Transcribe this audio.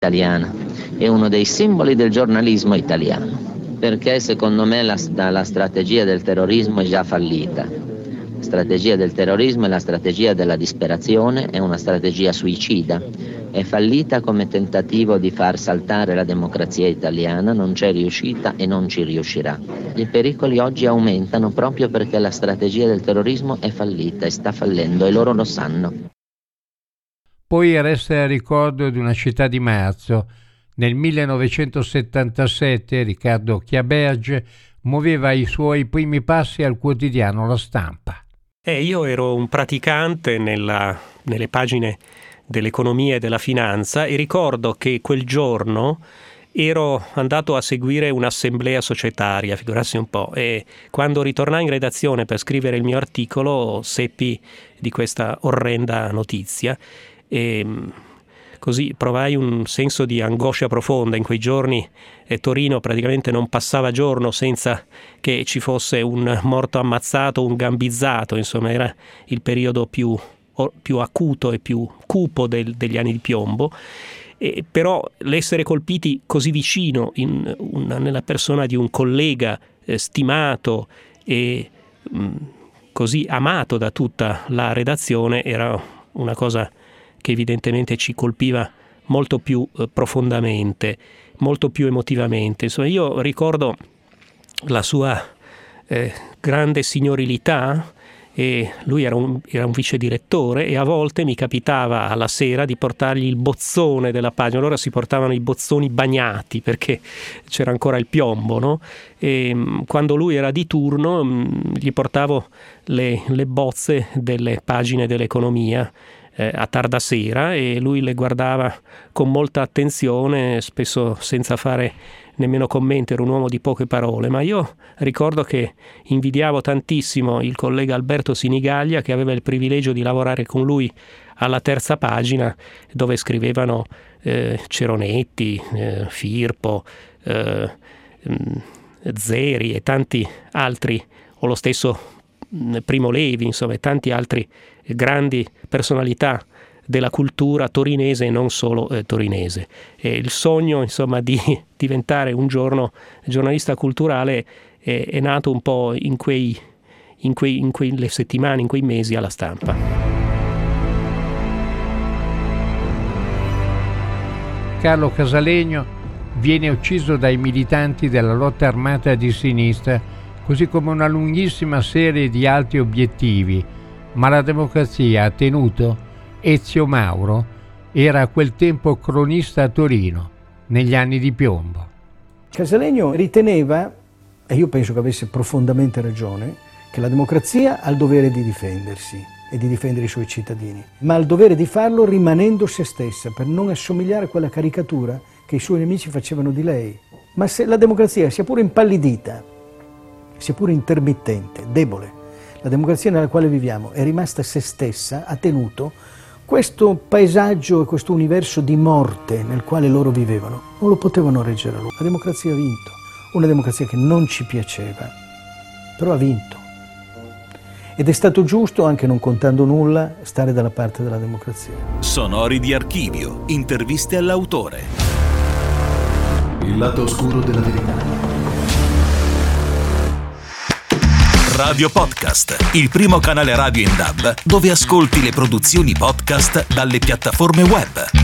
italiana, è uno dei simboli del giornalismo italiano, perché secondo me la strategia del terrorismo è già fallita. La strategia del terrorismo è la strategia della disperazione, è una strategia suicida, è fallita come tentativo di far saltare la democrazia italiana, non c'è riuscita e non ci riuscirà. I pericoli oggi aumentano proprio perché la strategia del terrorismo è fallita e sta fallendo e loro lo sanno. Poi resta il ricordo di una città di marzo. Nel 1977 Riccardo Chiaberge muoveva i suoi primi passi al quotidiano La Stampa. Io ero un praticante nelle pagine dell'economia e della finanza e ricordo che quel giorno ero andato a seguire un'assemblea societaria, figurarsi un po', e quando ritornai in redazione per scrivere il mio articolo seppi di questa orrenda notizia e così provai un senso di angoscia profonda. In quei giorni Torino praticamente non passava giorno senza che ci fosse un morto ammazzato, un gambizzato, insomma era il periodo più acuto e più cupo degli anni di piombo. Però l'essere colpiti così vicino nella persona di un collega stimato e così amato da tutta la redazione era una cosa che evidentemente ci colpiva molto più profondamente, molto più emotivamente. Insomma, io ricordo la sua grande signorilità, e lui era un vice direttore e a volte mi capitava alla sera di portargli il bozzone della pagina. Allora si portavano i bozzoni bagnati perché c'era ancora il piombo, no? E quando lui era di turno gli portavo le bozze delle pagine dell'economia a tarda sera e lui le guardava con molta attenzione, spesso senza fare nemmeno commenti. Era un uomo di poche parole, ma io ricordo che invidiavo tantissimo il collega Alberto Sinigaglia, che aveva il privilegio di lavorare con lui alla terza pagina, dove scrivevano Ceronetti, Firpo, Zeri e tanti altri, o lo stesso Primo Levi, insomma, e tanti altri grandi personalità della cultura torinese e non solo torinese. E il sogno, insomma, di diventare un giorno giornalista culturale è nato un po' in quelle settimane, in quei mesi alla Stampa. Carlo Casalegno viene ucciso dai militanti della lotta armata di sinistra, così come una lunghissima serie di altri obiettivi, ma la democrazia ha tenuto. Ezio Mauro era a quel tempo cronista a Torino, negli anni di piombo. Casalegno riteneva, e io penso che avesse profondamente ragione, che la democrazia ha il dovere di difendersi e di difendere i suoi cittadini, ma ha il dovere di farlo rimanendo se stessa, per non assomigliare a quella caricatura che i suoi nemici facevano di lei. Ma se la democrazia, sia pure impallidita, sia pure intermittente, debole, la democrazia nella quale viviamo è rimasta se stessa, ha tenuto questo paesaggio e questo universo di morte nel quale loro vivevano. Non lo potevano reggere a lungo. La democrazia ha vinto, una democrazia che non ci piaceva, però ha vinto. Ed è stato giusto, anche non contando nulla, stare dalla parte della democrazia. Sonori di archivio, interviste all'autore. Il lato oscuro della verità. Radio Podcast, il primo canale radio in DAB dove ascolti le produzioni podcast dalle piattaforme web.